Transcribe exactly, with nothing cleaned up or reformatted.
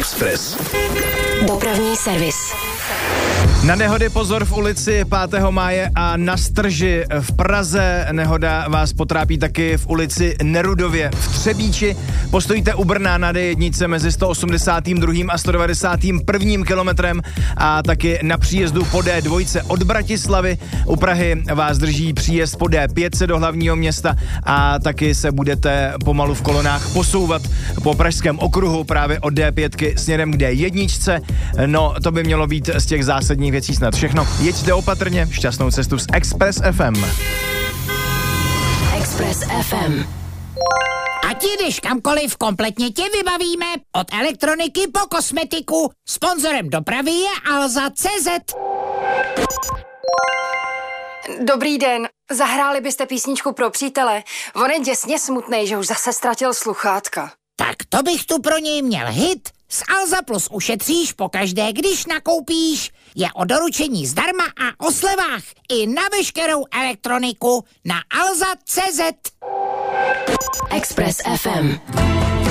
Express. Dopravní servis. Na nehody pozor v ulici pátého máje a na Strži v Praze. Nehoda vás potrápí taky v ulici Nerudově v Třebíči. Postojíte u Brna na D jedna mezi sto osmdesátým druhým a sto devadesátým prvním kilometrem a taky na příjezdu po D dva od Bratislavy. U Prahy vás drží příjezd po D pět do hlavního města a taky se budete pomalu v kolonách posouvat po pražském okruhu právě od D pět směrem k D jedna. No, to by mělo být z těch zásadních věcí snad všechno. Jeďte opatrně, šťastnou cestu s Express F M. Express F M. Ať jdeš kamkoliv, kompletně tě vybavíme. Od elektroniky po kosmetiku. Sponzorem dopravy je Alza tečka cé zet. Dobrý den, zahráli byste písničku pro přítele? On je děsně smutnej, že už zase ztratil sluchátka. Tak to bych tu pro něj měl hit. S Alza Plus ušetříš pokaždé, když nakoupíš. Je o doručení zdarma a o slevách. I na veškerou elektroniku na alza tečka cé zet. Express F M.